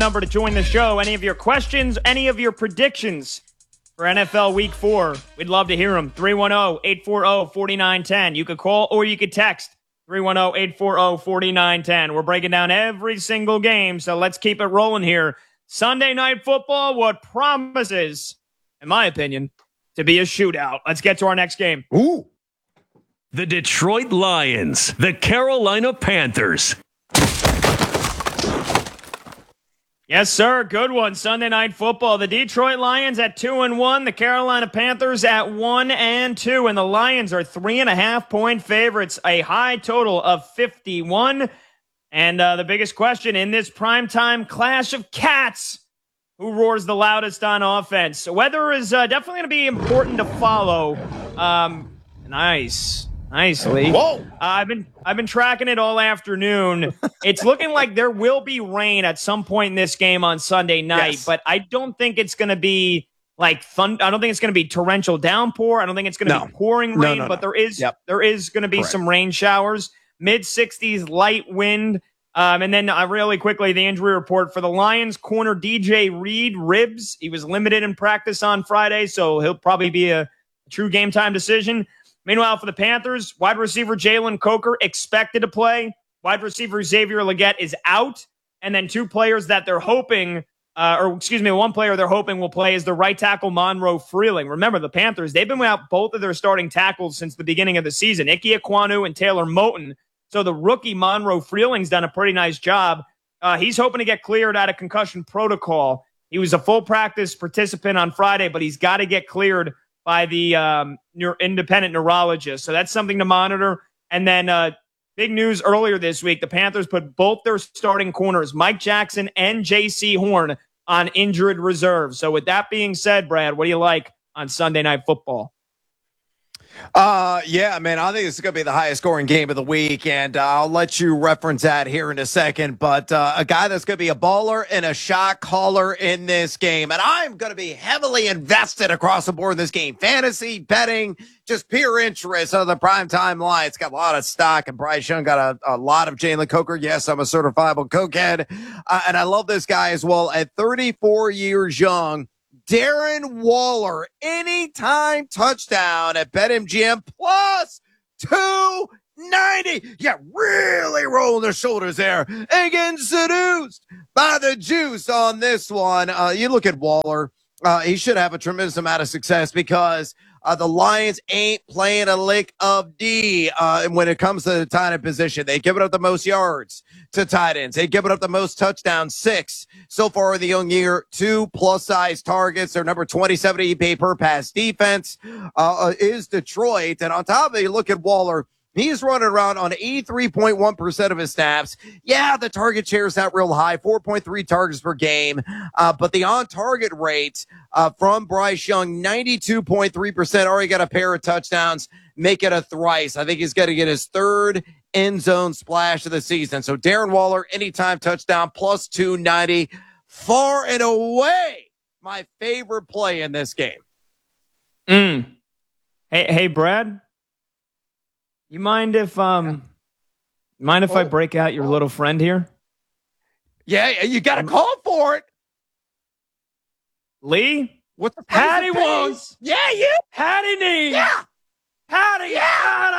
number to join the show. Any of your questions, any of your predictions for NFL Week 4, we'd love to hear them. 310-840-4910. You could call or you could text 310-840-4910. We're breaking down every single game, so let's keep it rolling here. Sunday Night Football, what promises, in my opinion, to be a shootout. Let's get to our next game. Ooh. The Detroit Lions, the Carolina Panthers. Yes, sir. Good one. Sunday Night Football. The Detroit Lions at 2-1. The Carolina Panthers at 1-2. And the Lions are 3.5-point favorites. A high total of 51. And the biggest question in this primetime clash of cats, who roars the loudest on offense? Weather is definitely going to be important to follow. Nice, Lee. Whoa! I've been tracking it all afternoon. It's looking like there will be rain at some point in this game on Sunday night, yes. but I don't think it's going to be like I don't think it's going to be torrential downpour. I don't think it's going to be pouring rain, but there is going to be some rain showers. Mid-60s, light wind. And then really quickly, the injury report for the Lions corner DJ Reed, ribs. He was limited in practice on Friday, so he'll probably be a true game time decision. Meanwhile, for the Panthers, wide receiver Jalen Coker expected to play. Wide receiver Xavier Legette is out. And then two players that they're hoping, one player they're hoping will play is the right tackle Monroe Freeling. Remember, the Panthers, they've been without both of their starting tackles since the beginning of the season, Ike Ekwonu and Taylor Moton. So the rookie Monroe Freeling's done a pretty nice job. He's hoping to get cleared out of concussion protocol. He was a full practice participant on Friday, but he's got to get cleared by the independent neurologist. So that's something to monitor. And then big news earlier this week, the Panthers put both their starting corners, Mike Jackson and J.C. Horn, on injured reserve. So with that being said, Brad, what do you like on Sunday Night Football? Yeah, man, I think this is going to be the highest scoring game of the week, and I'll let you reference that here in a second. But a guy that's going to be a baller and a shot caller in this game, and I'm going to be heavily invested across the board in this game. Fantasy, betting, just pure interest on the primetime line. It's got a lot of stock, and Bryce Young got a lot of Jalen Coker. Yes, I'm a certifiable cokehead, and I love this guy as well. At 34 years young, Darren Waller, anytime touchdown at BetMGM plus 290. Yeah, really rolling their shoulders there and getting seduced by the juice on this one. You look at Waller. He should have a tremendous amount of success because the Lions ain't playing a lick of D when it comes to the tight end position. They've given up the most yards to tight ends. They've given up the most touchdowns, 6 so far in the young year, 2 plus-size targets. Their number 27 EP per pass defense is Detroit. And on top of it, you look at Waller. He's running around on 83.1% of his snaps. Yeah, the target share is not real high, 4.3 targets per game. But the on-target rate from Bryce Young, 92.3%. Already got a pair of touchdowns. Make it a thrice. I think he's going to get his third end zone splash of the season. So Darren Waller, anytime touchdown, plus 290. Far and away my favorite play in this game. Hey, Brad? You mind if I break out your little friend here? Yeah, you got to call for it. Lee? What's the Patty Won't. Yeah, you. Patty needs. Yeah. Patty. Yeah.